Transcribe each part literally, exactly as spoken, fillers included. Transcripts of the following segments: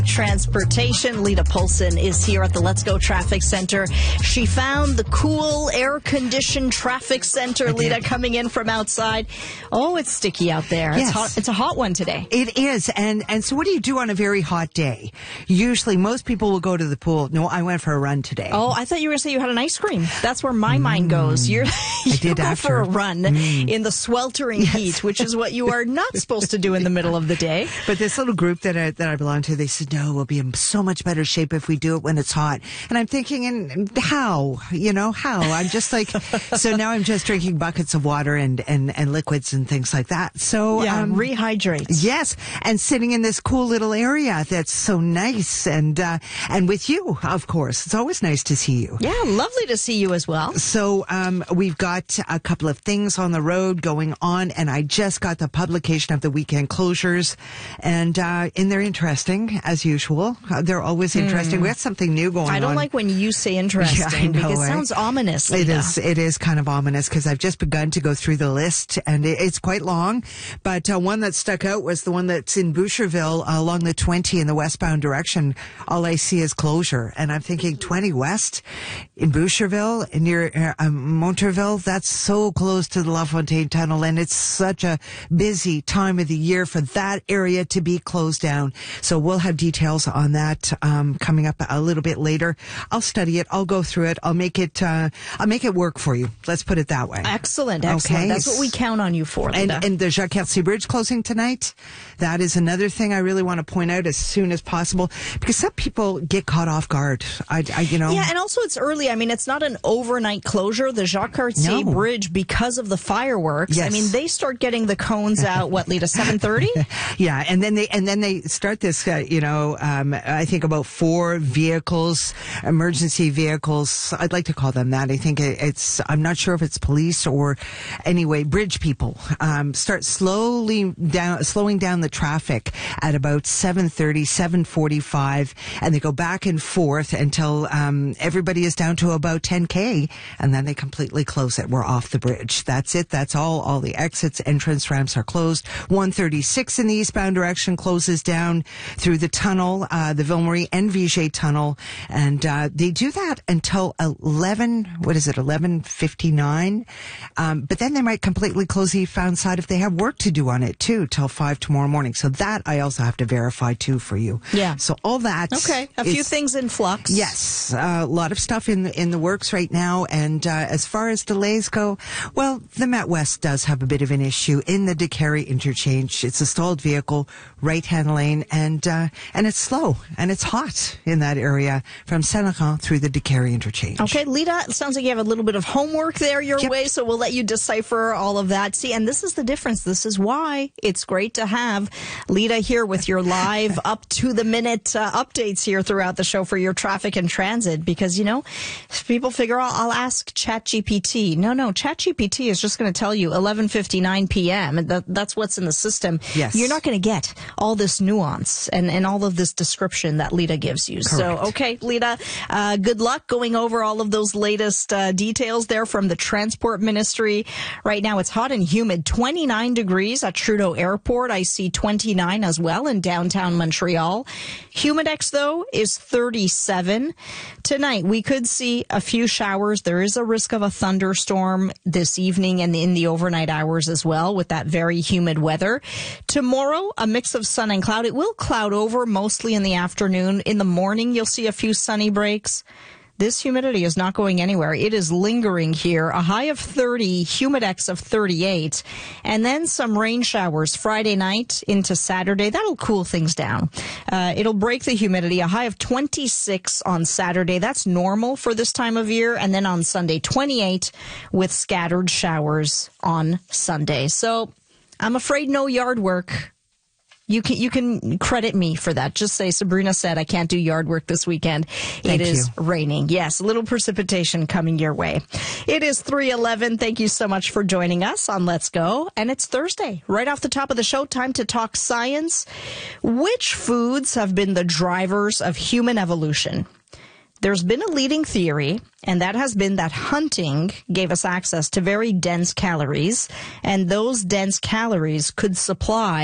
Transportation. Lita Polson is here at the Let's Go Traffic Center. She found the cool air-conditioned traffic center, Lita, coming in from outside. Oh, it's sticky out there. Yes. It's hot. It's a hot one today. It is. And, and so what do you do on a very hot day? Usually most people will go to the pool. No, I went for a run today. Oh, I thought you were going to say you had an ice cream. That's where my mm. mind goes. You're, you I did go after. for a run mm. in the sweltering yes. heat, which is what you are not supposed to do in the middle of the day. But this little group that I, that I belong to, they said, no, we'll be in so much better shape if we do it when it's hot. And I'm thinking, and how? You know, how? I'm just like, so now I'm just drinking buckets of water and, and, and liquids and things like that. So, yeah, um, rehydrate. Yes. And sitting in this cool little area that's so nice. And, uh, and with you, of course. It's always nice to see you. Yeah, lovely to see you as well. So, um, we've got a couple of things on the road going on, and I just got the publication of the weekend closures, and, uh, and they're interesting as usual. Uh, they're always interesting. Mm. We got something new going on. I don't on. like when you say interesting yeah, I know, because it eh? sounds ominous. It Lita. is. It is kind of ominous because I've just begun to go through the list, and it, it's quite long. But uh, one that stuck out was the one that's in Boucherville uh, along the twenty in the westbound direction. All I see is closure, and I'm thinking twenty west in Boucherville near uh, um, Monterville. That's so close to the LaFontaine Tunnel, and it's such a busy time of the year for that area to be closed down. So we'll have details on that um, coming up a little bit later. I'll study it. I'll go through it. I'll make it. Uh, I'll make it work for you. Let's put it that way. Excellent. Excellent. Okay. That's what we count on you for, Lita. And, and the Jacques Cartier Bridge closing tonight. That is another thing I really want to point out as soon as possible because some people get caught off guard. I, I you know. Yeah, and also it's early. I mean, it's not an overnight closure. The Jacques Cartier no. Bridge, because of the fireworks. Yes. I mean, they start getting the cones out. What, Lita? Seven thirty. Yeah, and then they and then they start this. Uh, you know, um, I think about four vehicles, emergency vehicles. I'd like to call them that. I think it's. I'm not sure if it's police or anyway, bridge people um, start slowly down, slowing down the traffic at about seven thirty, seven forty-five, and they go back and forth until um, everybody is down to about ten K, and then they completely close it. We're off the bridge. That's it. That's all. All the exits, entrance ramps are closed. one thirty-six in the eastbound direction closes down through the tunnel, uh, the Ville Marie and Viger tunnel, and uh, they do that until eleven. What is it? eleven fifty-nine. Um, but then they might completely close the eastbound side if they have work to do on it too, till five tomorrow morning. So that I also have to verify too for you. Yeah. So all that. Okay. A is, few things in flux. Yes. Uh, a lot of stuff in the, in the works right now. And uh, as far as delays go, well, the Met West does have a bit of an issue in the DeCarry interchange. It's a stalled vehicle, right-hand lane, and uh, and it's slow and it's hot in that area from Saint-Laurent through the DeCarry interchange. Okay, Lita, it sounds like you have a little bit of homework there your Yep. way, so we'll let you decipher all of that. See, and this is the difference. This is why it's great to have Lita here with your live, up-to-the-minute uh, updates here throughout the show for your traffic and transit, because, you know, people figure out, I'll ask ChatGPT. No, no, ChatGPT is just going to tell you eleven fifty-nine p.m. That, that's what's in the system. Yes. You're not going to get all this nuance and, and all of this description that Lita gives you. Correct. So, okay, Lita, uh, good luck going over all of those latest uh, details there from the Transport Ministry. Right now, it's hot and humid, twenty-nine degrees at Trudeau Airport. I see twenty-nine as well in downtown Montreal. Humidex, though, is thirty-seven. Tonight, we could see a few showers. There is a risk of a thunderstorm this evening and in the overnight hours as well with that very humid weather. Tomorrow, a mix of sun and cloud. It will cloud over mostly in the afternoon. In the morning, you'll see a few sunny breaks. This humidity is not going anywhere. It is lingering here. A high of thirty, humidex of thirty-eight, and then some rain showers Friday night into Saturday. That'll cool things down. Uh, it'll break the humidity. A high of twenty-six on Saturday. That's normal for this time of year. And then on Sunday, twenty-eight with scattered showers on Sunday. So I'm afraid no yard work. You can you can credit me for that. Just say, Sabrina said I can't do yard work this weekend. Thank it is you. raining. Yes, a little precipitation coming your way. It is three eleven. Thank you so much for joining us on Let's Go. And it's Thursday. Right off the top of the show, time to talk science. Which foods have been the drivers of human evolution? There's been a leading theory, and that has been that hunting gave us access to very dense calories, and those dense calories could supply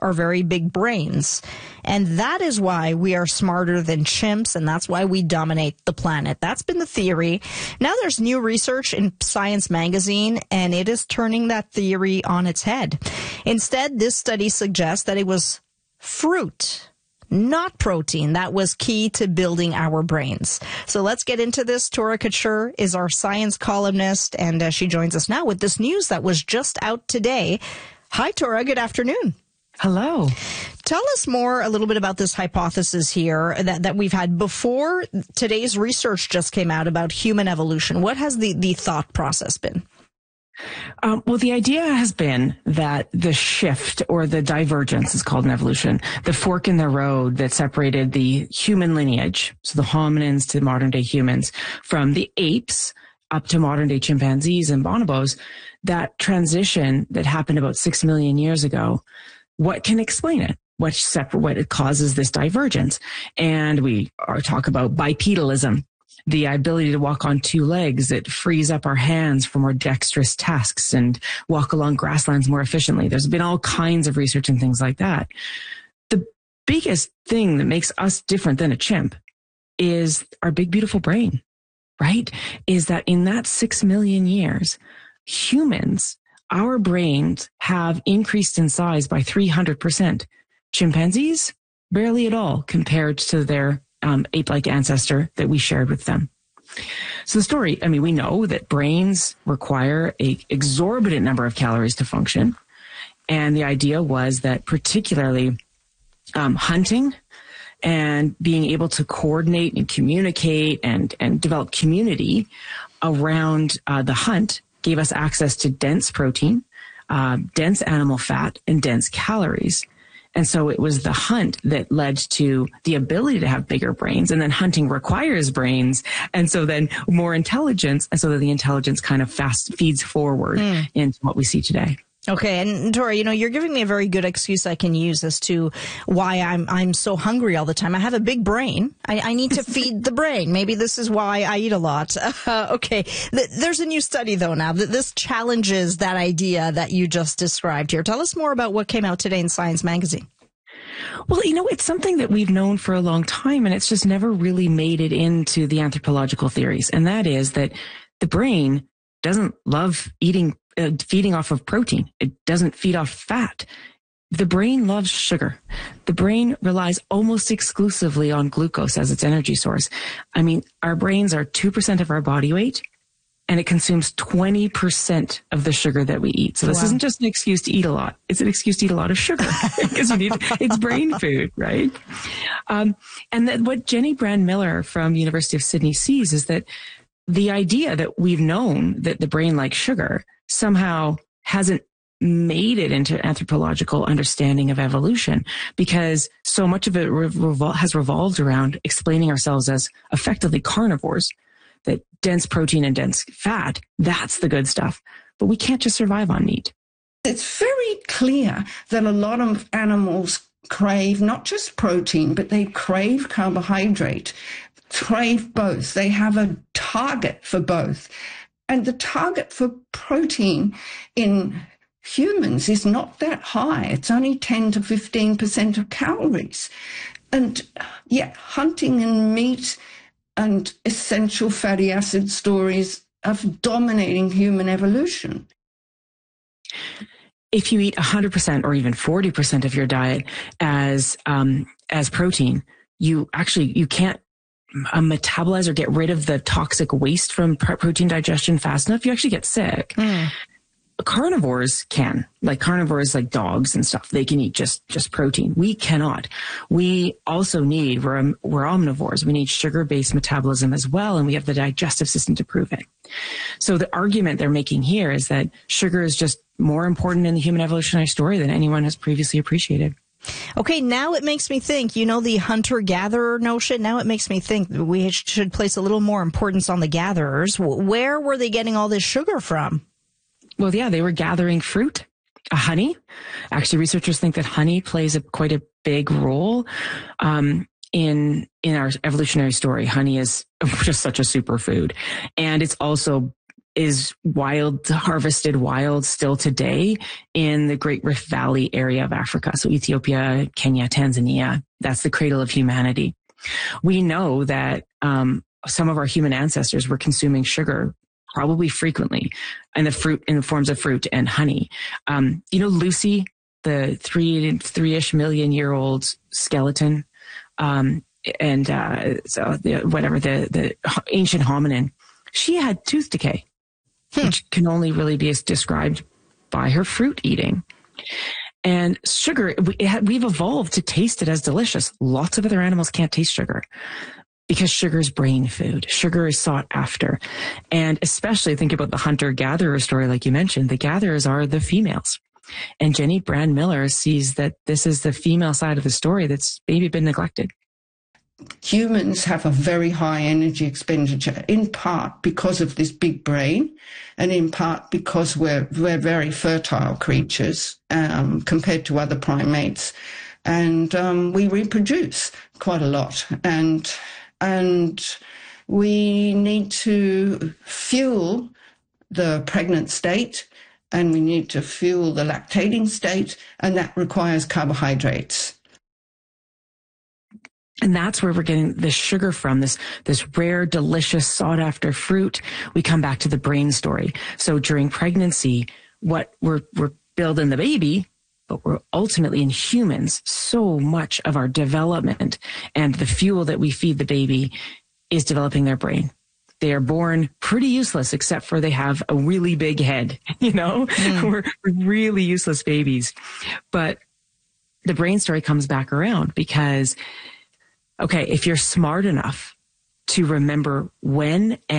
are very big brains. And that is why we are smarter than chimps, and that's why we dominate the planet. That's been the theory. Now there's new research in Science magazine, and it is turning that theory on its head. Instead, this study suggests that it was fruit, not protein, that was key to building our brains. So let's get into this. Tora Couture is our science columnist, and uh, she joins us now with this news that was just out today. Hi, Tora. Good afternoon. Hello. Tell us more a little bit about this hypothesis here that, that we've had before today's research just came out about human evolution. What has the, the thought process been? Um, well, the idea has been that the shift or the divergence is called in evolution, the fork in the road that separated the human lineage, so the hominins to modern day humans, from the apes up to modern day chimpanzees and bonobos, that transition that happened about six million years ago. What can explain it? What separate, what it causes this divergence? And we are talk about bipedalism, the ability to walk on two legs that frees up our hands for more dexterous tasks and walk along grasslands more efficiently. There's been all kinds of research and things like that. The biggest thing that makes us different than a chimp is our big, beautiful brain, right? Is that in that six million years, humans, our brains have increased in size by three hundred percent. Chimpanzees, barely at all compared to their um, ape-like ancestor that we shared with them. So the story, I mean, we know that brains require an exorbitant number of calories to function. And the idea was that particularly um, hunting and being able to coordinate and communicate and, and develop community around uh, the hunt gave us access to dense protein, uh, dense animal fat, and dense calories. And so it was the hunt that led to the ability to have bigger brains. And then hunting requires brains. And so then more intelligence. And so that the intelligence kind of fast feeds forward mm. into what we see today. Okay. And Tora, you know, you're giving me a very good excuse I can use as to why I'm, I'm so hungry all the time. I have a big brain. I, I need to feed the brain. Maybe this is why I eat a lot. Uh, okay. Th- there's a new study though now that this challenges that idea that you just described here. Tell us more about what came out today in Science magazine. Well, you know, it's something that we've known for a long time, and it's just never really made it into the anthropological theories. And that is that the brain doesn't love eating Uh, feeding off of protein. It doesn't feed off fat. The brain loves sugar. The brain relies almost exclusively on glucose as its energy source. I mean, our brains are two percent of our body weight, and it consumes twenty percent of the sugar that we eat. So this wow. isn't just an excuse to eat a lot. It's an excuse to eat a lot of sugar because you need, it's brain food, right? Um, and that what Jenny Brand Miller from University of Sydney sees is that the idea that we've known that the brain likes sugar somehow hasn't made it into anthropological understanding of evolution, because so much of it revol- has revolved around explaining ourselves as effectively carnivores, that dense protein and dense fat, that's the good stuff. But we can't just survive on meat. It's very clear that a lot of animals crave not just protein, but they crave carbohydrate, crave both. They have a target for both. And the target for protein in humans is not that high. It's only ten to fifteen percent of calories. And yet hunting and meat and essential fatty acid stories are dominating human evolution. If you eat one hundred percent or even forty percent of your diet as um, as protein, you actually, you can't Uh, metabolize or get rid of the toxic waste from pr- protein digestion fast enough, you actually get sick. Mm. Carnivores can, like carnivores like dogs and stuff, they can eat just, just protein. We cannot. We also need, we're, we're omnivores. We need sugar-based metabolism as well, and we have the digestive system to prove it. So the argument they're making here is that sugar is just more important in the human evolutionary story than anyone has previously appreciated. Okay, now it makes me think, you know, the hunter-gatherer notion, now it makes me think we should place a little more importance on the gatherers. Where were they getting all this sugar from? Well, yeah, they were gathering fruit, uh, honey. Actually, researchers think that honey plays a, quite a big role um, in in our evolutionary story. Honey is just such a superfood. And it's also is wild, harvested wild still today in the Great Rift Valley area of Africa. So Ethiopia, Kenya, Tanzania, that's the cradle of humanity. We know that um, some of our human ancestors were consuming sugar probably frequently in the fruit, in the forms of fruit and honey. Um, you know, Lucy, the three, three-ish million year old skeleton, um, and uh, so the, whatever, the, the ancient hominin, she had tooth decay. Hmm. Which can only really be described by her fruit eating. And sugar, we, we've evolved to taste it as delicious. Lots of other animals can't taste sugar because sugar is brain food. Sugar is sought after. And especially think about the hunter-gatherer story, like you mentioned, the gatherers are the females. And Jenny Brand Miller sees that this is the female side of the story that's maybe been neglected. Humans have a very high energy expenditure, in part because of this big brain, and in part because we're we're very fertile creatures um, compared to other primates, and um, we reproduce quite a lot, and and we need to fuel the pregnant state, and we need to fuel the lactating state, and that requires carbohydrates. And that's where we're getting the sugar from, this, this rare, delicious, sought-after fruit. We come back to the brain story. So during pregnancy, what we're, we're building the baby, but we're ultimately in humans, so much of our development and the fuel that we feed the baby is developing their brain. They are born pretty useless, except for they have a really big head, you know? Mm. We're really useless babies. But the brain story comes back around because, okay, if you're smart enough to remember when and